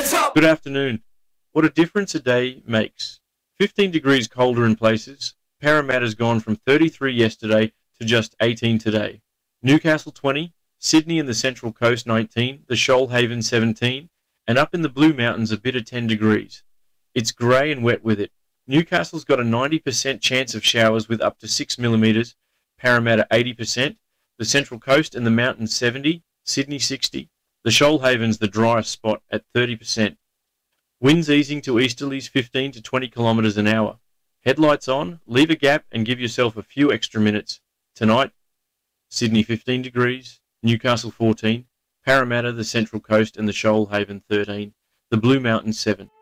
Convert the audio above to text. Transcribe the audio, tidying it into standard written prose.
Good afternoon. What a difference a day makes. 15 degrees colder in places. Parramatta's gone from 33 yesterday to just 18 today. Newcastle 20, Sydney and the Central Coast 19, the Shoalhaven 17, and up in the Blue Mountains a bitter 10 degrees. It's grey and wet with it. Newcastle's got a 90% chance of showers with up to 6 millimetres, Parramatta 80%, the Central Coast and the Mountains 70, Sydney 60. The Shoalhaven's the driest spot at 30%. Winds easing to easterlies 15 to 20 kilometres an hour. Headlights on, leave a gap and give yourself a few extra minutes. Tonight, Sydney 15 degrees, Newcastle 14, Parramatta, the Central Coast and the Shoalhaven 13, the Blue Mountains 7.